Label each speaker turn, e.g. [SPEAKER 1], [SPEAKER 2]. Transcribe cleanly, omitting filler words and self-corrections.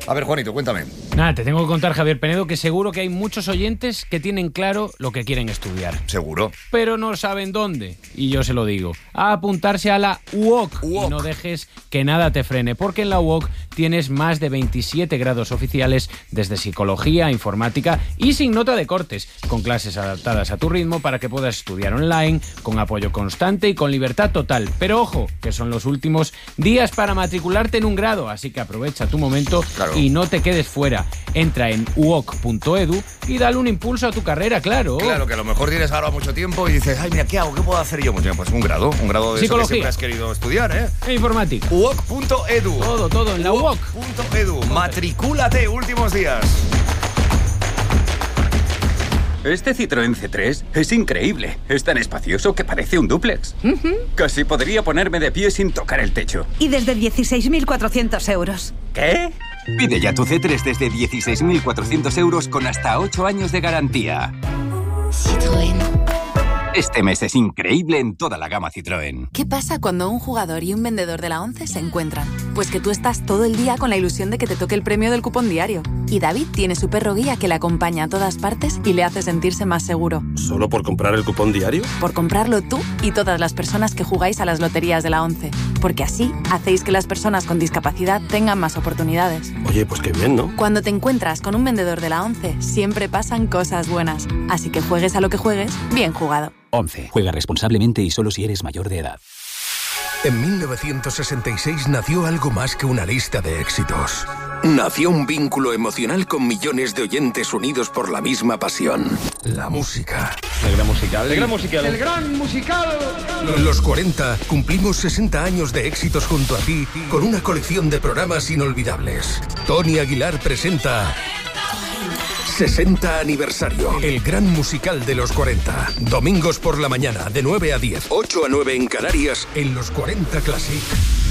[SPEAKER 1] A ver, Juanito, cuéntame.
[SPEAKER 2] Nada, te tengo que contar, Javier Penedo, que seguro que hay muchos oyentes que tienen claro lo que quieren estudiar.
[SPEAKER 1] Seguro.
[SPEAKER 2] Pero no saben dónde. Y yo se lo digo. A apuntarse a la UOC. Y no dejes que nada te frene, porque en la UOC tienes más de 27 grados oficiales desde psicología, informática y sin nota de cortes, con clases adaptadas a tu ritmo para que puedas estudiar online, con apoyo constante y con libertad total. Pero ojo, que son los últimos días para matricularte en un grado, así que aprovecha tu momento y no te quedes fuera. Entra en uoc.edu y dale un impulso a tu carrera, claro.
[SPEAKER 1] Claro, que a lo mejor tienes ahora mucho tiempo y dices, ay, mira, ¿qué hago? ¿Qué puedo hacer yo? Pues un grado de
[SPEAKER 2] psicología,
[SPEAKER 1] eso que siempre has querido estudiar, ¿eh?
[SPEAKER 2] E informática.
[SPEAKER 1] uoc.edu.
[SPEAKER 2] Todo en la UOC.
[SPEAKER 1] uoc.edu. Matricúlate, últimos días.
[SPEAKER 3] Este Citroën C3 es increíble. Es tan espacioso que parece un dúplex. Casi podría ponerme de pie sin tocar el techo.
[SPEAKER 4] Y desde 16.400 euros.
[SPEAKER 3] ¿Qué? Pide ya tu C3 desde 16.400 euros con hasta 8 años de garantía.
[SPEAKER 5] Citroën.
[SPEAKER 3] Este mes es increíble en toda la gama Citroën.
[SPEAKER 5] ¿Qué pasa cuando un jugador y un vendedor de la ONCE se encuentran? Pues que tú estás todo el día con la ilusión de que te toque el premio del cupón diario. Y David tiene su perro guía que le acompaña a todas partes y le hace sentirse más seguro.
[SPEAKER 6] ¿Solo por comprar el cupón diario?
[SPEAKER 5] Por comprarlo tú y todas las personas que jugáis a las loterías de la ONCE. Porque así hacéis que las personas con discapacidad tengan más oportunidades.
[SPEAKER 6] Oye, pues qué bien, ¿no?
[SPEAKER 5] Cuando te encuentras con un vendedor de la ONCE, siempre pasan cosas buenas. Así que juegues a lo que juegues, bien jugado.
[SPEAKER 7] 11. Juega responsablemente y solo si eres mayor de edad.
[SPEAKER 8] En 1966 nació algo más que una lista de éxitos. Nació un vínculo emocional con millones de oyentes unidos por la misma pasión. La música.
[SPEAKER 6] El gran musical. El gran musical.
[SPEAKER 9] El gran musical.
[SPEAKER 8] Los 40 cumplimos 60 años de éxitos junto a ti con una colección de programas inolvidables. Tony Aguilar presenta 60 aniversario. El gran musical de los 40. Domingos por la mañana, de 9 a 10. 8 a 9 en Canarias, en los 40 Classic.